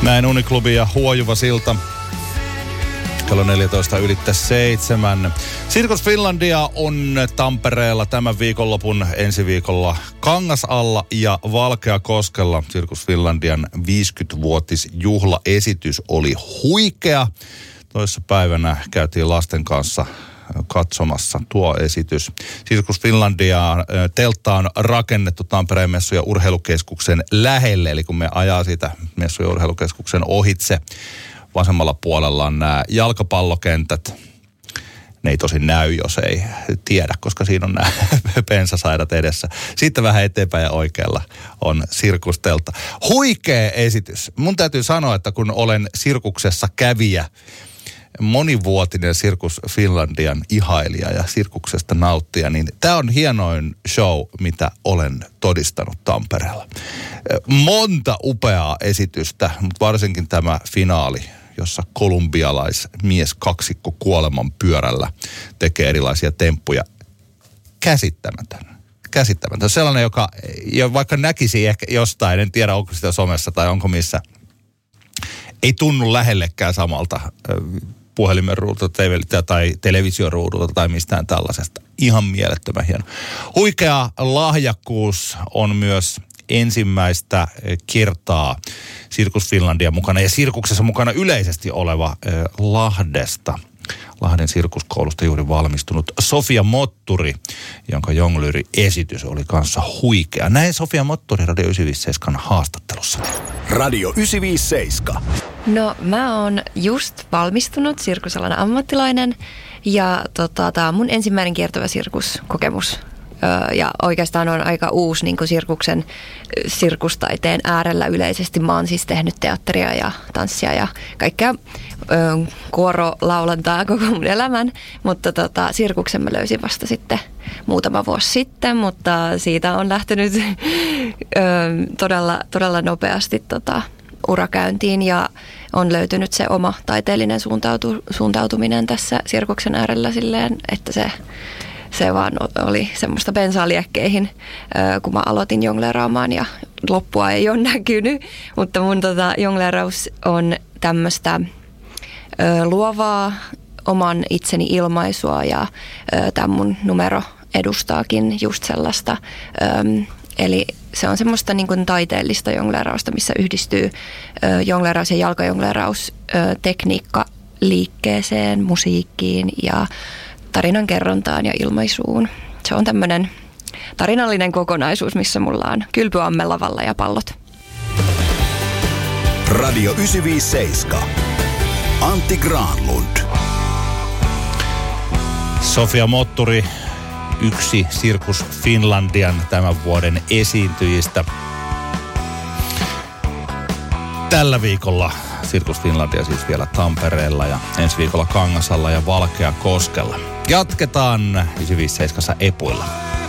Näin Uniklubi ja Huojuva silta. Kello 14:07. Sirkus Finlandia on Tampereella tämän viikonlopun, ensi viikolla Kangasalla ja Valkeakoskella. Sirkus Finlandian 50-vuotisjuhlaesitys oli huikea. Toissa päivänä käytiin lasten kanssa katsomassa tuo esitys. Sirkus Finlandia teltta on rakennettu Tampereen messu- ja urheilukeskuksen lähelle, eli kun me ajaa siitä messu- ja urheilukeskuksen ohitse, vasemmalla puolella on nämä jalkapallokentät. Ne ei tosin näy, jos ei tiedä, koska siinä on nämä pensasaidat edessä. Sitten vähän eteenpäin ja oikealla on sirkustelta. Huikea esitys. Mun täytyy sanoa, että kun olen sirkuksessa kävijä, monivuotinen Sirkus Finlandian ihailija ja sirkuksesta nauttija, niin tämä on hienoin show, mitä olen todistanut Tampereella. Monta upeaa esitystä, mutta varsinkin tämä finaali, jossa kolumbialaismies kaksikko kuoleman pyörällä tekee erilaisia temppuja. Käsittämätön. Sellainen, joka vaikka näkisi ehkä jostain, en tiedä onko sitä somessa tai onko missä, ei tunnu lähellekään samalta puhelimen ruudulta tai televisioruudulta tai mistään tällaisesta. Ihan mielettömän hieno. Huikea lahjakkuus on myös ensimmäistä kertaa Sirkus Finlandia mukana ja sirkuksessa mukana yleisesti oleva Lahdesta. Lahden sirkuskoulusta juuri valmistunut Sofia Motturi, jonka jonglyyri-esitys oli kanssa huikea. Näin Sofia Motturi Radio 957 haastattelussa. Radio 957. No mä oon just valmistunut sirkusalan ammattilainen ja tää on mun ensimmäinen kiertävä sirkuskokemus. Ja oikeastaan on aika uusi niin kuin sirkustaiteen äärellä yleisesti. Mä oon siis tehnyt teatteria ja tanssia ja kaikkea kuorolaulantaa koko mun elämän. Mutta sirkuksen mä löysin vasta sitten muutama vuosi sitten, mutta siitä on lähtenyt todella nopeasti urakäyntiin ja on löytynyt se oma taiteellinen suuntautuminen tässä sirkuksen äärellä silleen, että se vaan oli semmoista bensaa liekkeihin, kun mä aloitin jongleeraamaan ja loppua ei ole näkynyt. Mutta mun jongleeraus on tämmöistä luovaa oman itseni ilmaisua ja tämä mun numero edustaakin just sellaista. Eli se on semmoista niin kuin taiteellista jongleerausta, missä yhdistyy jongleeraus ja jalkajongleeraus tekniikka liikkeeseen, musiikkiin ja tarinan kerrontaan ja ilmaisuun. Se on tämmöinen tarinallinen kokonaisuus, missä mulla on kylpyamme lavalla ja pallot. Radio 957. Antti Granlund. Sofia Motturi, yksi Sirkus Finlandian tämän vuoden esiintyjistä. Tällä viikolla Sirkus Finlandia siis vielä Tampereella ja ensi viikolla Kangasalla ja Valkeakoskella. Jatketaan 957 epuilla.